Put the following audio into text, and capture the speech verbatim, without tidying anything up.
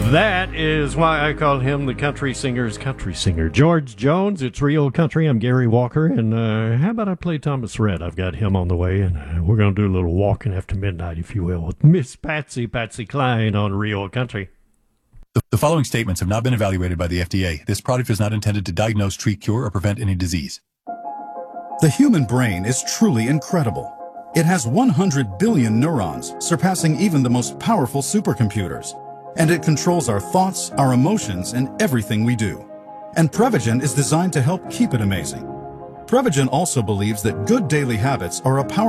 That is why I call him the country singer's country singer. George Jones, it's Real Country. I'm Gary Walker, and uh, how about I play Thomas Rhett? I've got him on the way, and uh, we're going to do a little walking after midnight, if you will, with Miss Patsy, Patsy Cline on Real Country. The, the following statements have not been evaluated by the F D A. This product is not intended to diagnose, treat, cure, or prevent any disease. The human brain is truly incredible. It has one hundred billion neurons, surpassing even the most powerful supercomputers. And it controls our thoughts, our emotions, and everything we do. And Prevagen is designed to help keep it amazing. Prevagen also believes that good daily habits are a powerful